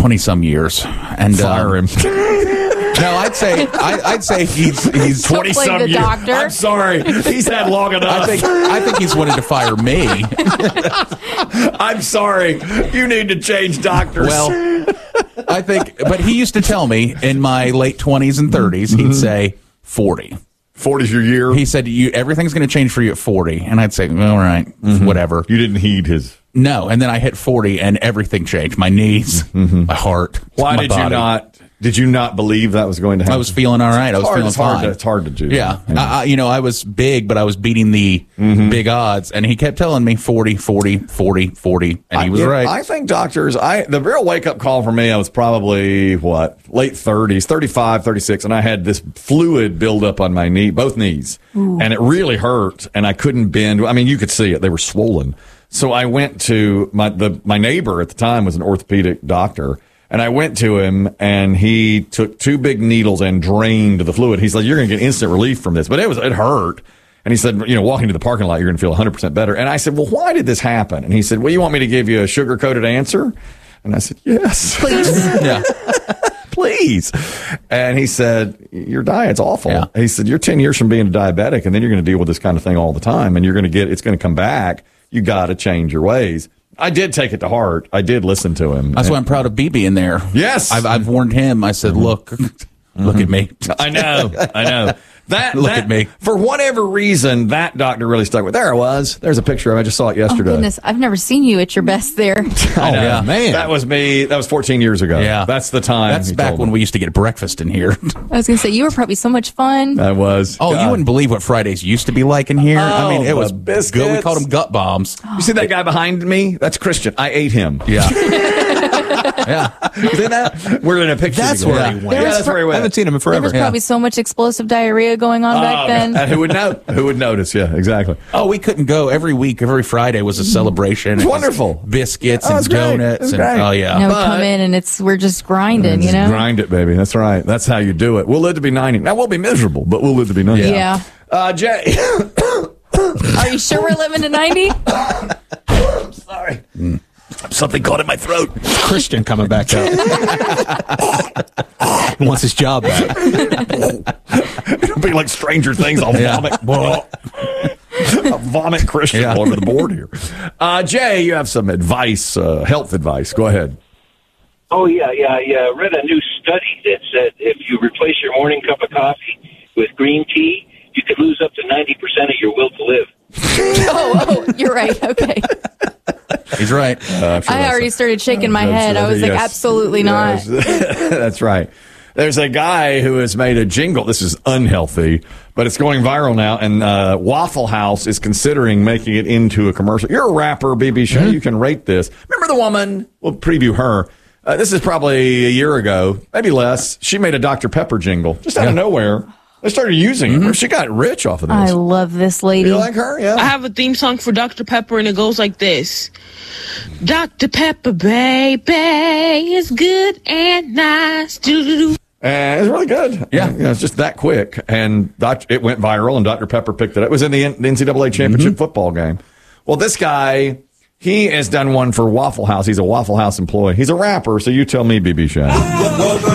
20 some years, and fire him. No, I'd say he's 20 some years. Doctor. I'm sorry, he's had long enough. I think he's wanted to fire me. I'm sorry, you need to change doctors. Well, I think, but he used to tell me in my late 20s and 30s, he'd say 40. 40's your year. He said everything's going to change for you at 40, and I'd say, all right, whatever. You didn't heed his. No, and then I hit 40, and everything changed. My knees, my heart. Why my did body. you not? Did you not believe that was going to happen? I was feeling all right. I was feeling fine. It's hard to do. Yeah. I was big, but I was beating the big odds. And he kept telling me 40, 40, 40, 40. And he was right. I think doctors, the real wake-up call for me, I was probably, late 30s, 35, 36, and I had this fluid build up on my knee, both knees. Ooh. And it really hurt, and I couldn't bend. I mean, you could see it. They were swollen. So I went to my neighbor at the time was an orthopedic doctor. And I went to him, and he took 2 big needles and drained the fluid. He's like, "You're going to get instant relief from this," but it hurt. And he said, walking to the parking lot, you're going to feel 100% better. And I said, "Well, why did this happen?" And he said, "Well, you want me to give you a sugar-coated answer?" And I said, "Yes, please." Yeah, please. And he said, "Your diet's awful." Yeah. He said, "You're 10 years from being a diabetic, and then you're going to deal with this kind of thing all the time, and it's going to come back. You got to change your ways." I did take it to heart. I did listen to him. That's why I'm proud of BB in there. Yes. I've warned him. I said, look at me. I know. Look at me. For whatever reason, that doctor really stuck with. There it was. There's a picture of it. I just saw it yesterday. Oh, goodness. I've never seen you at your best there. Oh, yeah. Man. That was me. That was 14 years ago. Yeah. That's the time. That's back when we used to get breakfast in here. I was going to say, you were probably so much fun. I was. Oh, you wouldn't believe what Fridays used to be like in here. I mean, it was biscuits. good. We called them gut bombs. You see that guy behind me? That's Christian. I ate him. Yeah. Yeah. You see that? We're in a picture. That's together. where he went. Yeah, that's where he went. I haven't seen him in forever. There was probably so much explosive diarrhea going on back then. Who would know? Who would notice? Yeah, exactly. Oh, we couldn't go every week. Every Friday was a celebration. It's wonderful. Biscuits and donuts. And, oh, yeah. Now we come in and we're just grinding, you know? Grind it, baby. That's right. That's how you do it. We'll live to be 90. Now, we'll be miserable, but we'll live to be 90. Yeah. Jay. Are you sure we're living to 90? I'm sorry. Something caught in my throat. Christian coming back up. He wants his job back. It'll be like Stranger Things. I'll vomit. I'll vomit Christian all over the board here. Jay, you have some advice, health advice. Go ahead. Oh, yeah. I read a new study that said if you replace your morning cup of coffee with green tea, you could lose up to 90% of your will to live. Oh, you're right. Okay. He's right. I already started shaking my head. I was like, absolutely not. That's right. There's a guy who has made a jingle. This is unhealthy, but it's going viral now, and Waffle House is considering making it into a commercial. You're a rapper, BB Shea. Mm-hmm. You can rate this. Remember the woman? We'll preview her. This is probably a year ago, maybe less. She made a Dr. Pepper jingle just out of nowhere. They started using it. She got rich off of this. I love this lady. You like her? Yeah. I have a theme song for Dr. Pepper, and it goes like this. Dr. Pepper, baby, is good and nice. Doo-doo-doo. And it's really good. Yeah. It's just that quick. And it went viral, and Dr. Pepper picked it up. It was in the NCAA championship football game. Well, this guy, he has done one for Waffle House. He's a Waffle House employee. He's a rapper, so you tell me, BB Shea.